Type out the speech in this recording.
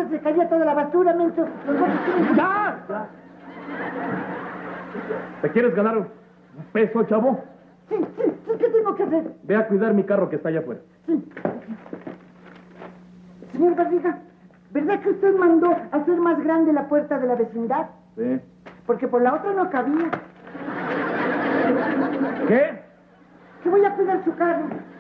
se caía toda la basura, menso. Los botes tienen... ¡Ya! ¿Te quieres ganar un peso, chavo? Sí, ¿qué tengo que hacer? Ve a cuidar mi carro que está allá afuera. Sí. Señor Barriga, ¿verdad que usted mandó hacer más grande la puerta de la vecindad? Sí. Porque por la otra no cabía. ¿Qué? Que voy a cuidar su carro.